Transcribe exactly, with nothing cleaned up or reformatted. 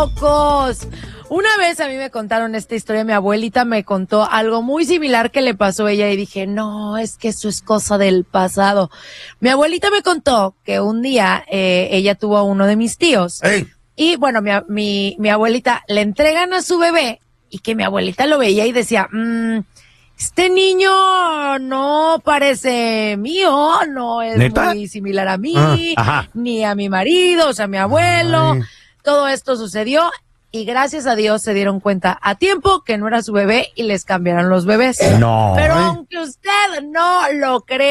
locos! Una vez a mí me contaron esta historia, mi abuelita me contó algo muy similar que le pasó a ella y dije, no, es que eso es cosa del pasado. Mi abuelita me contó que un día eh, ella tuvo a uno de mis tíos. Ey. Y bueno, mi, mi, mi abuelita le entregan a su bebé y que mi abuelita lo veía y decía, mmm, este niño no parece mío, no es ¿Neta? muy similar a mí, Ah, ajá. ni a mi marido, o sea, a mi abuelo. Ay. Todo esto sucedió y gracias a Dios se dieron cuenta a tiempo que no era su bebé y les cambiaron los bebés. No. Pero Ay. aunque usted no lo cree,